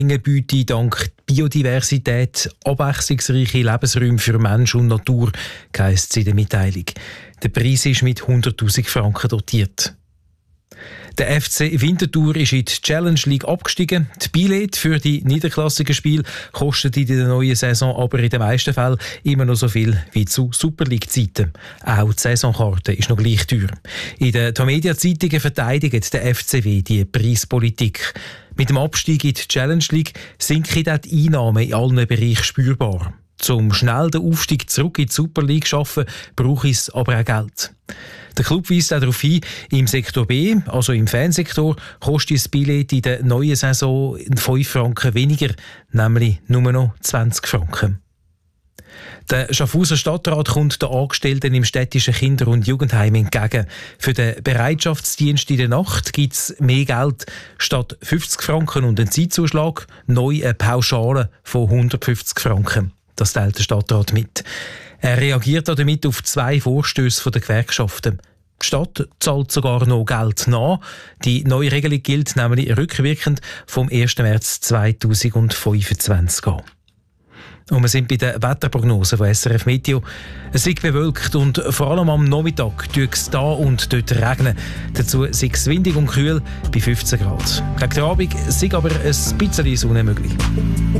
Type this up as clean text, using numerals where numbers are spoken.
Biete dank Biodiversität abwechslungsreiche Lebensräume für Mensch und Natur, heisst es in der Mitteilung. Der Preis ist mit 100'000 Franken dotiert. Der FC Winterthur ist in die Challenge League abgestiegen. Die Billette für die niederklassigen Spiele kostet in der neuen Saison aber in den meisten Fällen immer noch so viel wie zu Super League-Zeiten. Auch die Saisonkarte ist noch gleich teuer. In den Tamedia-Zeitungen verteidigt der FCW die Preispolitik. Mit dem Abstieg in die Challenge League sinken die Einnahmen in allen Bereichen spürbar. Zum schnell den Aufstieg zurück in die Super League zu schaffen, braucht es aber auch Geld. Der Club weist auch darauf hin, im Sektor B, also im Fansektor, kostet das Billett in der neuen Saison 5 Franken weniger, nämlich nur noch 20 Franken. Der Schaffhauser Stadtrat kommt den Angestellten im städtischen Kinder- und Jugendheim entgegen. Für den Bereitschaftsdienst in der Nacht gibt es mehr Geld. Statt 50 Franken und einen Zeitzuschlag neu eine Pauschale von 150 Franken. Das teilt der Stadtrat mit. Er reagiert damit auf 2 Vorstöße der Gewerkschaften. Die Stadt zahlt sogar noch Geld nach. Die neue Regelung gilt nämlich rückwirkend vom 1. März 2025 an. Und wir sind bei den Wetterprognosen von SRF Meteo. Es ist bewölkt und vor allem am Nachmittag tut es da und dort regnen. Dazu ist es windig und kühl bei 15 Grad. Gegen den Abend ist aber ein bisschen Sonne möglich.